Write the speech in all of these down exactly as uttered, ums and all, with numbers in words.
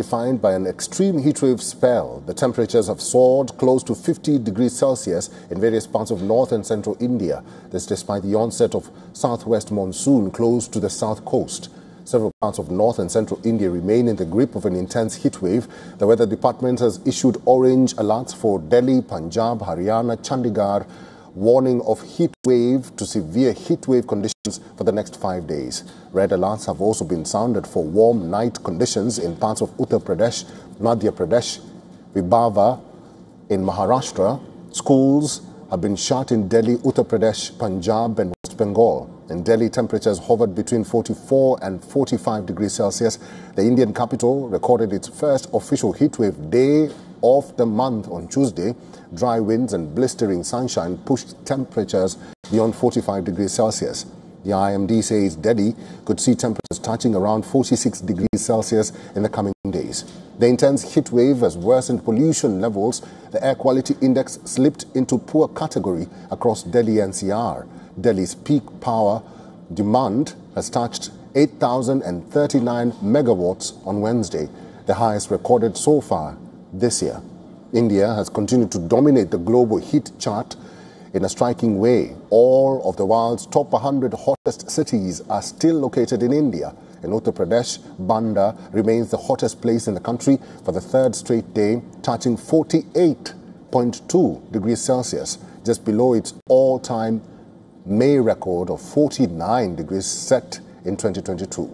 defined by an extreme heatwave spell. The temperatures have soared close to fifty degrees Celsius in various parts of north and central India. This despite the onset of southwest monsoon close to the south coast. Several parts of north and central India remain in the grip of an intense heatwave. The Weather Department has issued orange alerts for Delhi, Punjab, Haryana, Chandigarh, warning of heat wave to severe heat wave conditions for the next five days. Red alerts have also been sounded for warm night conditions in parts of Uttar Pradesh, Madhya Pradesh, Vibhava in Maharashtra. Schools have been shut in Delhi, Uttar Pradesh, Punjab and West Bengal. In Delhi, temperatures hovered between forty-four and forty-five degrees Celsius. The Indian capital recorded its first official heatwave day of the month on Tuesday. Dry winds and blistering sunshine pushed temperatures beyond forty-five degrees Celsius. The I M D says Delhi could see temperatures touching around forty-six degrees Celsius in the coming days. The intense heat wave has worsened pollution levels. The air quality index slipped into poor category across Delhi N C R. Delhi's peak power demand has touched eight thousand thirty-nine megawatts on Wednesday, the highest recorded so far this year. India has continued to dominate the global heat chart in a striking way. All of the world's top one hundred hottest cities are still located in India. In Uttar Pradesh, Banda remains the hottest place in the country for the third straight day, touching forty-eight point two degrees Celsius, just below its all-time May record of forty-nine degrees set in twenty twenty-two.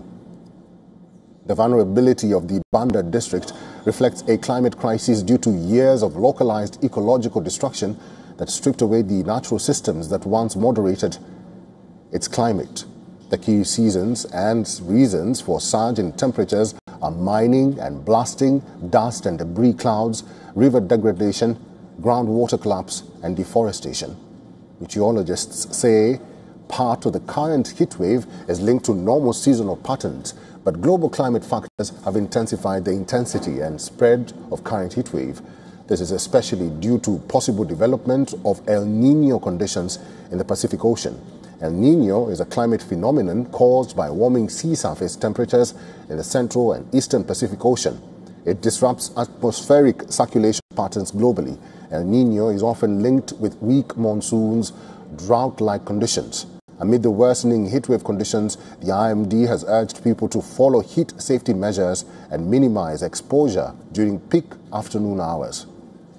The vulnerability of the Banda district reflects a climate crisis due to years of localized ecological destruction that stripped away the natural systems that once moderated its climate. The key seasons and reasons for surge in temperatures are mining and blasting, dust and debris clouds, river degradation, groundwater collapse and deforestation. Meteorologists say part of the current heat wave is linked to normal seasonal patterns, but global climate factors have intensified the intensity and spread of current heat wave. This is especially due to possible development of El Niño conditions in the Pacific Ocean. El Niño is a climate phenomenon caused by warming sea surface temperatures in the central and eastern Pacific Ocean. It disrupts atmospheric circulation patterns globally. El Niño is often linked with weak monsoons, drought-like conditions. Amid the worsening heatwave conditions, the I M D has urged people to follow heat safety measures and minimize exposure during peak afternoon hours.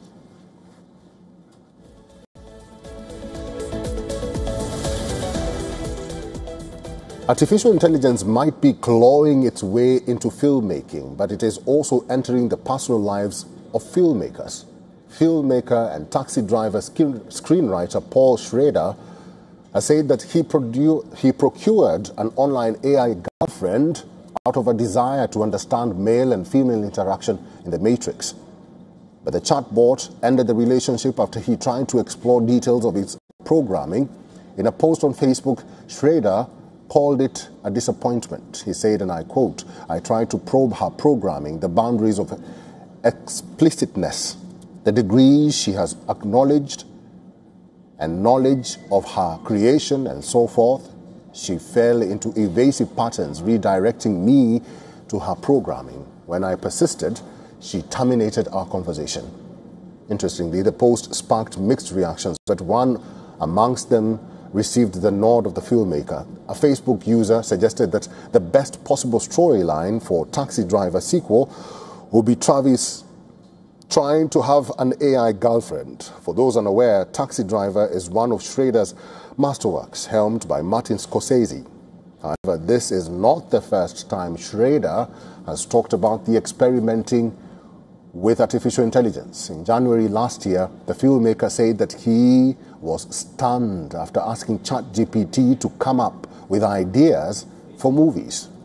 Artificial intelligence might be clawing its way into filmmaking, but it is also entering the personal lives of filmmakers. Filmmaker and taxi driver screenwriter Paul Schrader has said that he, he procured an online A I girlfriend out of a desire to understand male and female interaction in The Matrix. But the chatbot ended the relationship after he tried to explore details of its programming. In a post on Facebook, Schrader called it a disappointment. He said, and I quote, "I tried to probe her programming, the boundaries of explicitness, the degrees she has acknowledged and knowledge of her creation and so forth. She fell into evasive patterns, redirecting me to her programming. When I persisted, she terminated our conversation." Interestingly, the post sparked mixed reactions, but one amongst them received the nod of the filmmaker. A Facebook user suggested that the best possible storyline for Taxi Driver sequel would be Travis trying to have an A I girlfriend. For those unaware, Taxi Driver is one of Schrader's masterworks, helmed by Martin Scorsese. However, this is not the first time Schrader has talked about the experimenting with artificial intelligence. In January last year, the filmmaker said that he was stunned after asking ChatGPT to come up with ideas for movies.